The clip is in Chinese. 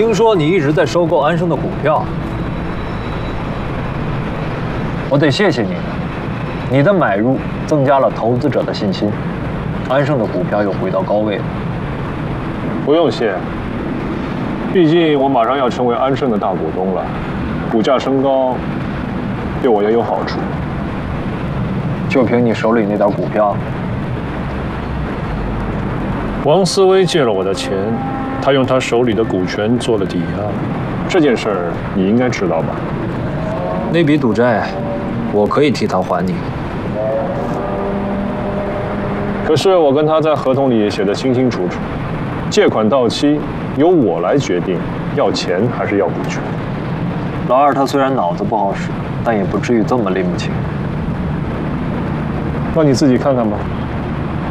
听说你一直在收购安盛的股票，我得谢谢你，你的买入增加了投资者的信心，安盛的股票又回到高位了。 不用谢，毕竟我马上要成为安盛的大股东了，股价升高对我也有好处。 就凭你手里那点股票？ 王思威借了我的钱，他用他手里的股权做了抵押，这件事儿你应该知道吧？ 那笔赌债，我可以替他还你。 可是我跟他在合同里写得清清楚楚，借款到期由我来决定要钱还是要股权。 老二他虽然脑子不好使，但也不至于这么拎不清。 那你自己看看吧。